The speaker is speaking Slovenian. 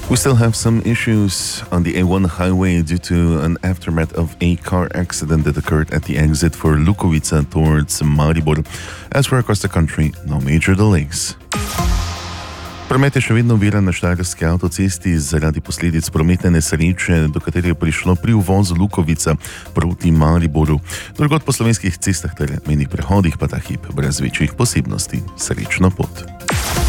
We still have some issues on the A1 highway due to an aftermath of a car accident that occurred at the exit for Lukovica towards Maribor. As for across the country, no major delays. Promet je še vedno oviran na Štajerski avtocesti zaradi posledic prometne nesreče, do katere je prišlo pri uvozu Lukovica proti Mariboru. Drugod po slovenskih cestah ter mejnih prehodih pa ta hip brez večjih posebnosti. Srečno pot.